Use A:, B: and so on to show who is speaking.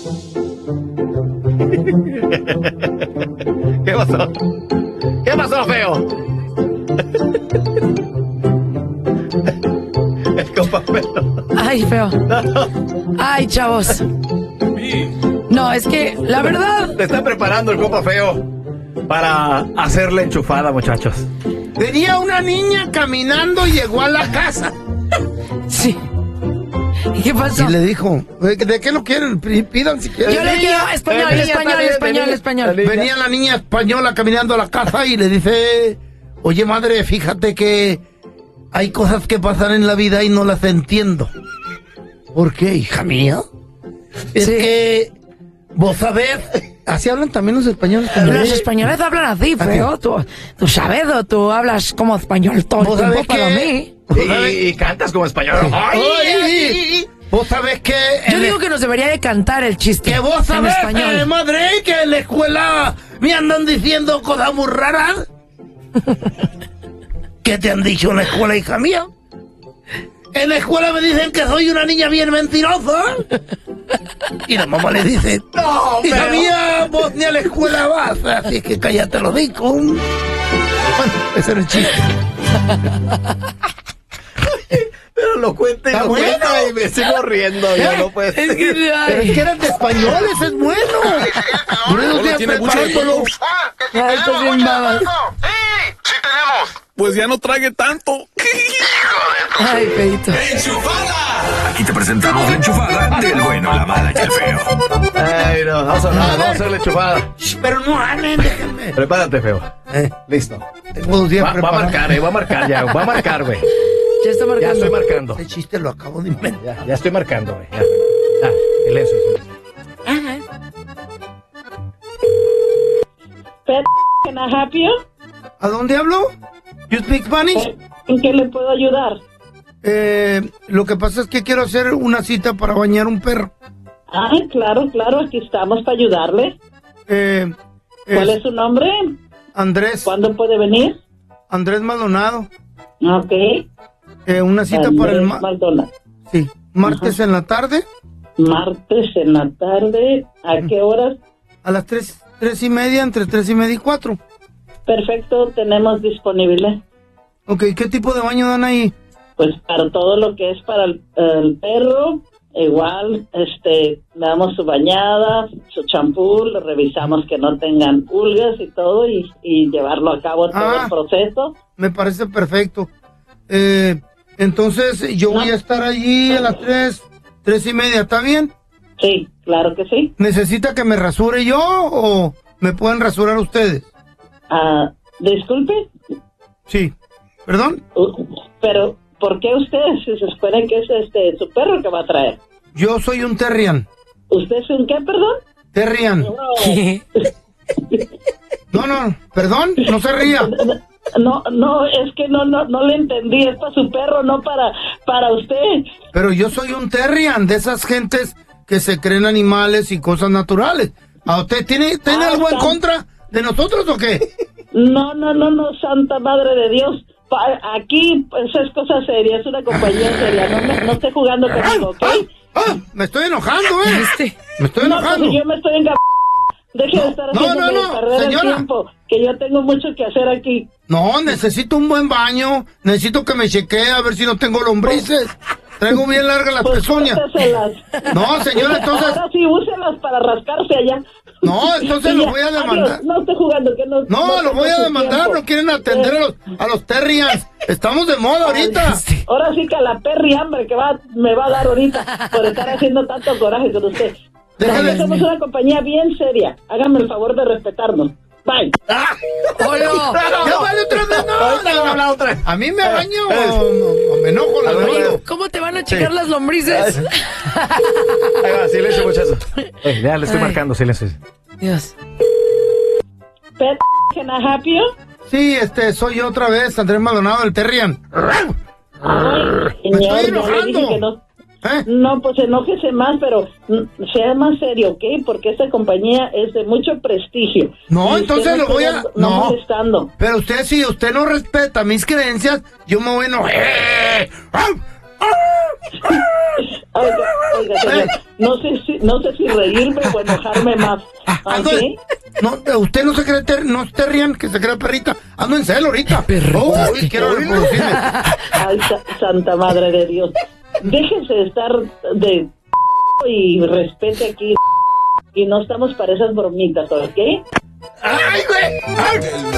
A: ¿Qué pasó? ¿Qué pasó, feo? El compa feo.
B: Ay, feo. Ay, chavos. No, es que la verdad...
A: Te está preparando el compa feo para hacer la enchufada, muchachos.
C: Venía una niña caminando y llegó a la casa.
B: Sí. ¿Y qué pasó?
C: Y le dijo, ¿de qué lo quieren? Pidan si quieren.
B: Yo le digo español.
C: Venía la niña española caminando a la casa y le dice, oye madre, fíjate que hay cosas que pasan en la vida y no las entiendo. ¿Por qué, hija mía? Es que vos sabés, así hablan también los españoles.
B: Los españoles hablan así, feo. Tú sabes, tú hablas como español todo el tiempo para mí.
A: Y cantas como español.
C: Ay, vos sabés que...
B: Yo digo que nos debería de cantar el chiste.
C: Que vos
B: en
C: sabés,
B: español.
C: madre, que en la escuela me andan diciendo cosas muy raras. ¿Qué te han dicho en la escuela, hija mía? En la escuela me dicen que soy una niña bien mentirosa. Y la mamá le dice, no, hija mía, vos ni a la escuela vas, así que cállate los hocico. Bueno, ese era el chiste.
A: Pero lo cuenta y me sigo riendo. Yo no puedo ser.
C: Pero es que eran de españoles, es bueno. Buenos días,
A: tiene mucho
C: preparándolo.
B: Ay, estás bien babas.
D: Sí tenemos.
E: Pues ya no trague tanto.
B: Ay, feito.
F: ¡Enchufada! Aquí te presentamos la enchufada del bueno, la mala y el feo.
A: Ay, no, vamos a hacer la enchufada.
C: Pero no hablen, déjenme.
A: Prepárate, feo. Listo.
C: Tengo 2 días
A: Va a marcar, va a marcar ya. Va a marcar, güey.
B: Ya está marcando.
A: Ya estoy marcando.
C: Ese chiste lo acabo de inventar.
A: Ya estoy marcando, güey. Ya, silencio.
B: Ajá.
G: Can I help you?
C: ¿A dónde hablo? ¿You speak Spanish?
G: ¿En qué le puedo ayudar?
C: Lo que pasa es que quiero hacer una cita para bañar un perro.
G: Ah, claro, aquí estamos para ayudarle. ¿Cuál es su nombre?
C: Andrés.
G: ¿Cuándo puede venir?
C: Andrés Maldonado.
G: Ok.
C: Una cita
G: Andrés
C: para el...
G: Maldonado.
C: Sí, martes en la tarde.
G: Martes en la tarde. ¿A qué horas?
C: A las 3:30, entre 3:30 y 4.
G: Perfecto, tenemos disponible.
C: Ok, ¿qué tipo de baño dan ahí?
G: Pues para todo lo que es para el perro, igual, le damos su bañada, su champú, le revisamos que no tengan pulgas y todo, y llevarlo a cabo todo el proceso.
C: Me parece perfecto. Entonces, yo voy a estar allí a las 3:30, ¿está bien?
G: Sí, claro que sí.
C: ¿Necesita que me rasure yo o me pueden rasurar ustedes?
G: Disculpe.
C: Sí. ¿Perdón?
G: Pero, ¿por qué usted? Si se supone que es su perro que va a traer.
C: Yo soy un terrian.
G: ¿Usted es un qué, perdón?
C: Terrian. No, perdón, no se ría.
G: No, es que no le entendí. Es para su perro, no para usted.
C: Pero yo soy un terrian, de esas gentes que se creen animales y cosas naturales. ¿A usted tiene algo en contra de nosotros o qué?
G: No, santa madre de Dios. Aquí pues, es cosa seria, es una compañía seria. No esté jugando conmigo, ¿ok?
C: Me estoy enojando, Me estoy enojando.
G: Pues, yo me estoy Deje de estar haciendo perder el tiempo, que yo tengo mucho que hacer aquí.
C: No, necesito un buen baño, necesito que me chequee a ver si no tengo lombrices. Traigo bien largas las pezuñas. No, señora, entonces...
G: Ahora sí, úselas para rascarse allá.
C: No, entonces lo voy a demandar.
G: Adiós, no esté jugando, que no...
C: No, lo voy a demandar, no quieren atender a los terrians. Estamos de moda ahorita.
G: Ahora sí que a la perri hambre que me va a dar ahorita por estar haciendo tanto coraje con usted. Nosotros somos una compañía bien seria. Háganme el favor de respetarnos. Bye.
C: Ya vale otra vez, no. A mí me baño o me enojo la verdad.
B: ¿Cómo te van a checar las lombrices?
A: Ahí va, silencio, muchachos. Ya le estoy marcando, silencio.
B: Dios.
G: Can I help you?
C: Sí, soy yo otra vez, Andrés Maldonado, el terrian.
G: Me estoy enojando. No, pues enójese más, pero sea más serio, ¿ok? Porque esta compañía es de mucho prestigio.
C: No, entonces lo voy a...
G: No molestando.
C: Pero si usted no respeta mis creencias, yo me voy a enojar.
G: Oiga, señor, no sé si reírme o enojarme más.
C: Ando
G: ¿Ok?
C: no, usted no no se rían, que se crea perrita. Ando en celo ahorita.
B: Perrita.
C: Uy, quiero reproducirme.
G: Ay, santa madre de Dios. Déjense de estar de y respete aquí. Y no estamos para esas bromitas, ¿ok?
C: ¡Ay, güey! ¡Ay!